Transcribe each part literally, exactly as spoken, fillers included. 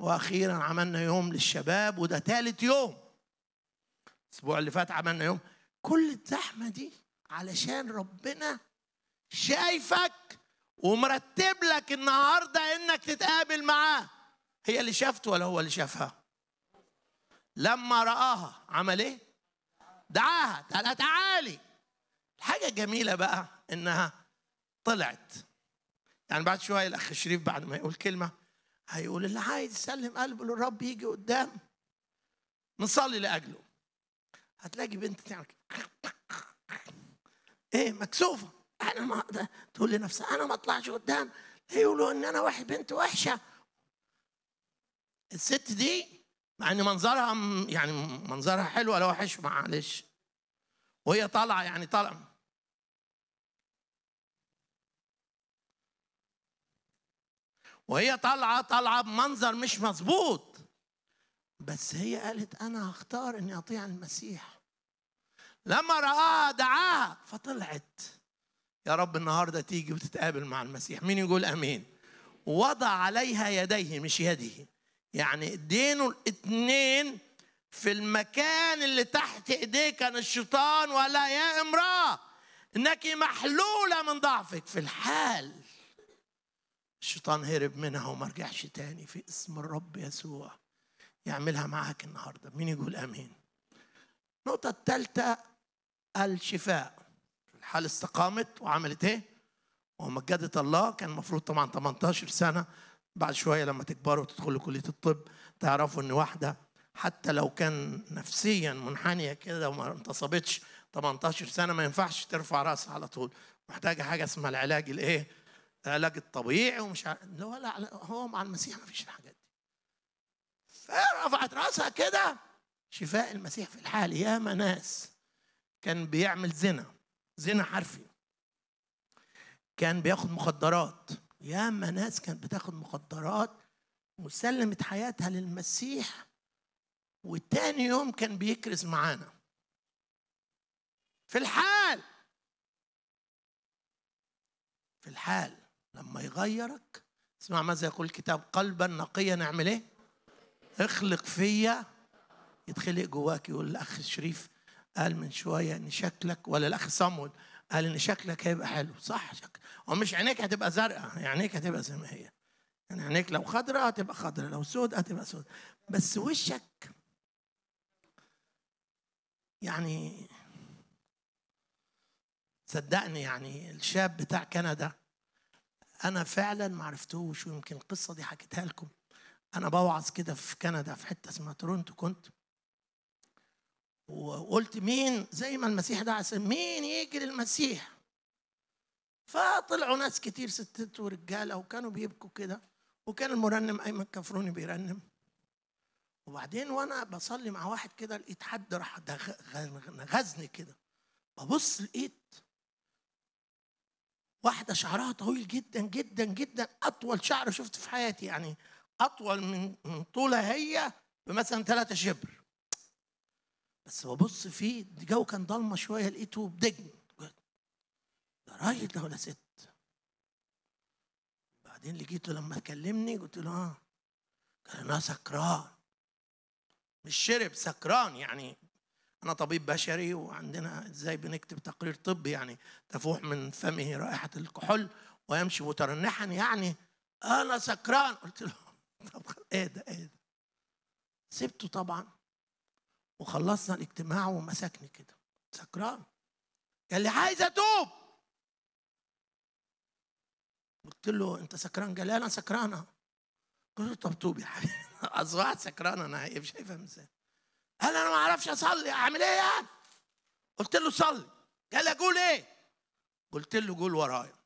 واخيرا عملنا يوم للشباب، وده ثالث يوم. الاسبوع اللي فات عملنا يوم. كل الزحمه دي علشان ربنا شايفك ومرتب لك النهارده انك تتقابل معاه. هي اللي شافته ولا هو اللي شافها؟ لما رآها عمل ايه؟ دعاها، قال تعالي. الحاجه جميله بقى انها طلعت. يعني بعد شويه الاخ شريف بعد ما يقول كلمه هيقول اللي عايز يسلم قلبه للرب يجي قدام نصلي لاجله. هتلاقي بنت تعمل ايه مكسوفه، انا ما تقول لنفسها انا ما اطلعش قدام يقولوا ان انا واحد بنت وحشه. الست دي مع ان منظرها يعني منظرها حلو ولا وحش معلش، وهي طالعه يعني طالعه وهي طالعه طالعه بمنظر مش مظبوط، بس هي قالت انا هختار اني اطيع المسيح. لما رآها دعاها فطلعت. يا رب النهارده تيجي وتتقابل مع المسيح. مين يقول امين؟ وضع عليها يديه، مش يده، يعني ايدينه الاثنين في المكان اللي تحت ايديه كان الشيطان. ولا يا امرأة انك محلولة من ضعفك. في الحال الشيطان هرب منها وما رجعش تاني. في اسم الرب يسوع يعملها معاك النهارده. مين يقول امين؟ النقطة الثالثة الشفاء. الحال استقامت وعملت ايه؟ ومجدت الله. كان المفروض طبعا ثمانية عشر سنة. بعد شوية لما تكبروا وتدخلوا كلية الطب تعرفوا ان واحدة حتى لو كان نفسيا منحنية كده وما انتصبتش ثمانية عشر سنة ما ينفعش ترفع راسها على طول. محتاجة حاجة اسمها العلاج الايه؟ العلاج الطبيعي. ومش ع... لا لا هو مع المسيح ما فيش الحاجات دي. فرفعت راسها كده شفاء المسيح في الحال. يا ناس كان بيعمل زنا، زنا حرفي، كان بياخد مخدرات. يا ناس كانت بتاخد مخدرات وسلمت حياتها للمسيح، والتاني يوم كان بيكرز معانا في الحال. في الحال لما يغيرك. اسمع ماذا يقول الكتاب: قلبا نقيا نعمل ايه؟ اخلق فيا. يتخلق جواك. يقول الاخ شريف قال من شويه ان شكلك، ولا الاخ صامول قال ان شكلك هيبقى حلو. صح، شكل ومش عينيك هتبقى زرقاء، يعني عينيك هتبقى زي ما هي. يعني عينيك لو خضراء هتبقى خضراء، لو سود هتبقى سود، بس وشك يعني صدقني. يعني الشاب بتاع كندا انا فعلا ما عرفتوش، ويمكن القصه دي حكيتها لكم. انا بوعظ كده في كندا في حته اسمها تورونتو كنت، وقلت مين زي ما المسيح ده عسل مين يجي للمسيح. فطلعوا ناس كتير ستات ورجاله وكانوا بيبكوا كده، وكان المرنم ايمن كفروني بيرنم. وبعدين وانا بصلي مع واحد كده لقيت حد راح غزني كده. ببص لقيت واحده شعرها طويل جدا جدا جدا، اطول شعر شفت في حياتي، يعني اطول من من طولها هي بمثلا ثلاثة شبر. بس ببص فيه الجو كان ضلمه شويه، لقيته بدجن. ده راجل ده ولا ست؟ بعدين لقيته لما كلمني قلت له اه. قال انا سكران. مش شرب، سكران. يعني انا طبيب بشري وعندنا ازاي بنكتب تقرير طبي، يعني تفوح من فمه رائحه الكحول ويمشي مترنحا، يعني انا سكران. قلت له طب ايه ده ايه ده؟ سبته طبعا وخلصنا الاجتماع ومسكني كده سكران. قال لي عايز اتوب. قلت له انت سكران؟ قال لي انا سكرانه. قلت له طب توب يا حبيبي. اصبحت سكران انا مش شايفها ازاي. قال انا ما اعرفش اصلي، اعمل ايه يعني؟ قلت له صلي. قال لي اقول ايه؟ قلت له قول ورايا: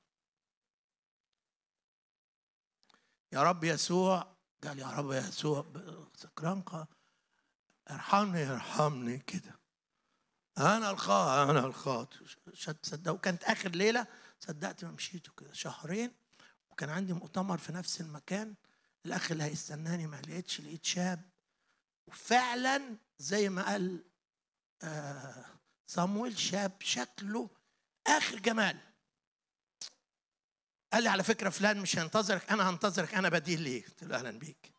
يا رب يسوع. قال يا رب يسوع سكران. قال ارحمني ارحمني كده، انا الخاطئ انا الخاطئ. صدق. وكانت اخر ليله صدقت ما مشيته كده شهرين، وكان عندي مؤتمر في نفس المكان. الاخ اللي هيستناني ما لقيتش، لقيت شاب وفعلا زي ما قال آه صامويل، شاب شكله اخر جمال. قال لي على فكره فلان مش هينتظرك، انا هنتظرك، انا بديل ليك. قلت له اهلا بيك.